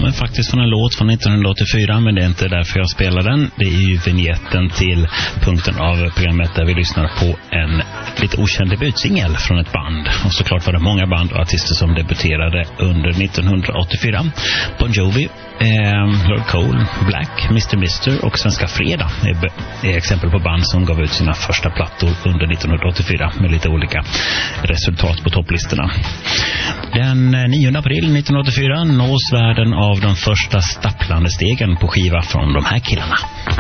kommer faktiskt från en låt från 1984, men det är inte därför jag spelar den. Det är ju vignetten till punkten av programmet där vi lyssnar på en lite okänd debutsingel från ett band. Och såklart var det många band och artister som debuterade under 1984. Bon Jovi, Lord Cole, Black, Mr. och Svenska Fredag är exempel på band som gav ut sina första plattor under 1984 med lite olika resultat på topplistorna. Den 9 april 1984 nås världen av de första stapplande stegen på skiva från de här killarna.